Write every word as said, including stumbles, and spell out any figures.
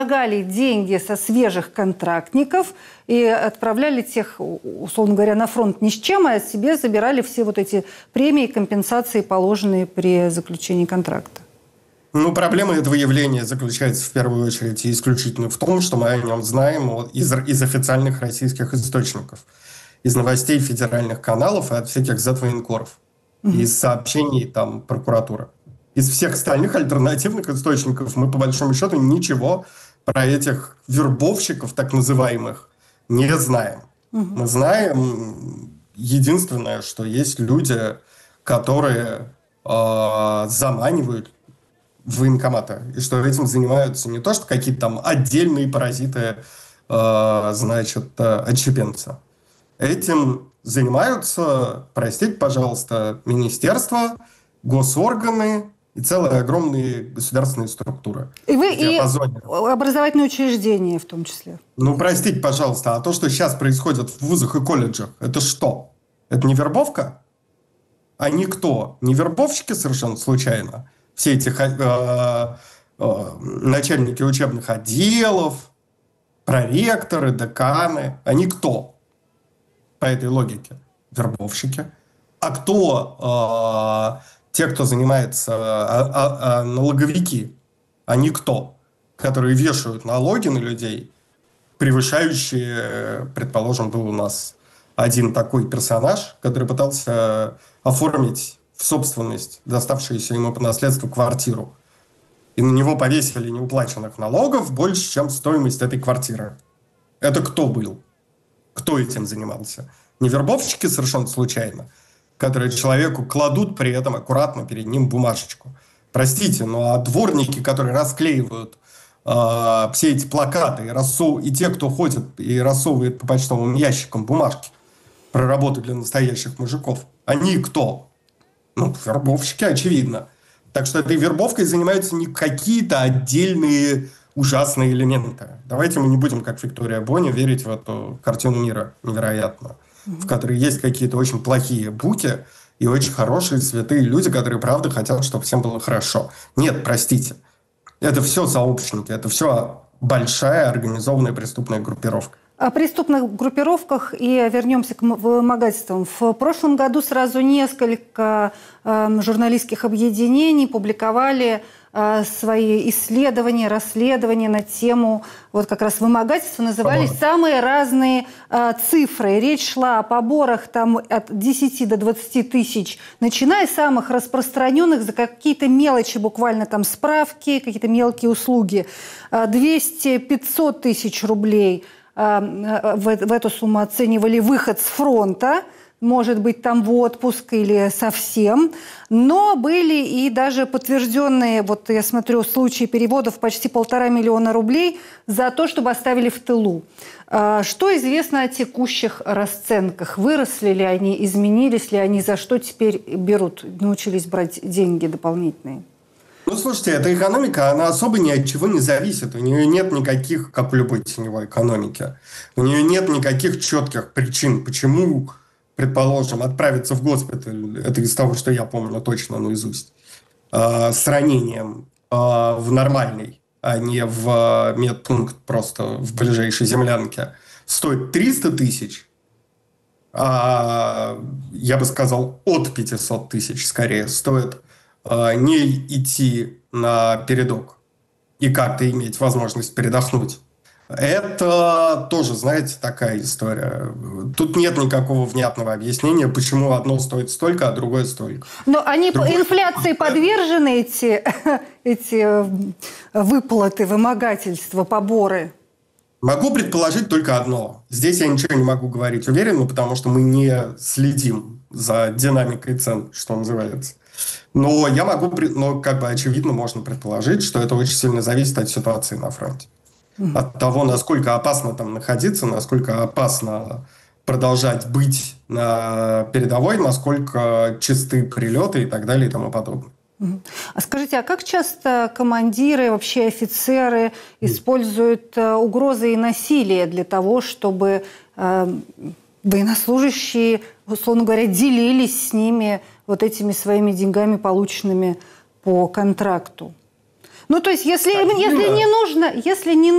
Предлагали деньги со свежих контрактников и отправляли тех, условно говоря, на фронт ни с чем, а себе забирали все вот эти премии, компенсации, положенные при заключении контракта. Ну, проблема этого явления заключается в первую очередь и исключительно в том, что мы о нем знаем из, из официальных российских источников, из новостей федеральных каналов и от всяких зет-военкоров, mm-hmm. из сообщений там прокуратуры. Из всех остальных альтернативных источников мы, по большому счету, ничего про этих вербовщиков, так называемых, не знаем. Угу. Мы знаем единственное, что есть люди, которые э, заманивают в военкоматы, и что этим занимаются не то, что какие-то там отдельные паразиты, э, значит, э, отщепенцы. Этим занимаются, простите, пожалуйста, министерства, госорганы, и целые огромные государственные структуры. И вы и образовательные учреждения в том числе. Ну, простите, пожалуйста, а то, что сейчас происходит в вузах и колледжах, это что? Это не вербовка? А никто? Не вербовщики совершенно случайно? Все эти э, э, начальники учебных отделов, проректоры, деканы. Они кто? По этой логике. Вербовщики. А кто... Э, Те, кто занимается, а, а, а налоговики, они кто? Которые вешают налоги на людей, превышающие, предположим, был у нас один такой персонаж, который пытался оформить в собственность доставшуюся ему по наследству квартиру. И на него повесили неуплаченных налогов больше, чем стоимость этой квартиры. Это кто был? Кто этим занимался? Не вербовщики совершенно случайно, которые человеку кладут при этом аккуратно перед ним бумажечку. Простите, но а дворники, которые расклеивают э, все эти плакаты, и, рассов... и те, кто ходит и рассовывает по почтовым ящикам бумажки про работу для настоящих мужиков, они кто? Ну, вербовщики, очевидно. Так что этой вербовкой занимаются не какие-то отдельные ужасные элементы. Давайте мы не будем, как Виктория Боня, верить в эту картину мира невероятную, в которой есть какие-то очень плохие буки и очень хорошие, святые люди, которые, правда, хотят, чтобы всем было хорошо. Нет, простите. Это все сообщники, это все большая организованная преступная группировка. О преступных группировках и вернемся к вымогательствам. В прошлом году сразу несколько э, журналистских объединений публиковали э, свои исследования, расследования на тему вот как раз вымогательства. Назывались Поборы. Самые разные э, цифры. Речь шла о поборах там, от десяти до двадцати тысяч, начиная с самых распространенных за какие-то мелочи, буквально там справки, какие-то мелкие услуги. двести-пятьсот тысяч рублей. В эту сумму оценивали выход с фронта, может быть, там в отпуск или совсем. Но были и даже подтвержденные, вот я смотрю, случаи переводов почти полтора миллиона рублей за то, чтобы оставили в тылу. Что известно о текущих расценках? Выросли ли они, изменились ли они, за что теперь берут, научились брать деньги дополнительные? Ну, слушайте, эта экономика, она особо ни от чего не зависит. У нее нет никаких, как у любой теневой экономики, у нее нет никаких четких причин, почему, предположим, отправиться в госпиталь, это из того, что я помню точно наизусть, э, с ранением э, в нормальный, а не в медпункт просто в ближайшей землянке, стоит триста тысяч, а я бы сказал от пятисот тысяч скорее стоит не идти на передок и как-то иметь возможность передохнуть. Это тоже, знаете, такая история. Тут нет никакого внятного объяснения, почему одно стоит столько, а другое столько. Но они другое... инфляции подвержены, эти, эти выплаты, вымогательства, поборы? Могу предположить только одно. Здесь я ничего не могу говорить уверенно, потому что мы не следим за динамикой цен, что называется. Но я могу, но как бы очевидно можно предположить, что это очень сильно зависит от ситуации на фронте. Mm-hmm. От того, насколько опасно там находиться, насколько опасно продолжать быть на передовой, насколько чисты прилеты и так далее и тому подобное. Mm-hmm. А скажите, а как часто командиры, вообще офицеры mm-hmm. используют э, угрозы и насилие для того, чтобы э, военнослужащие, условно говоря, делились с ними вот этими своими деньгами, полученными по контракту? Ну, то есть, если, если не нужно, если не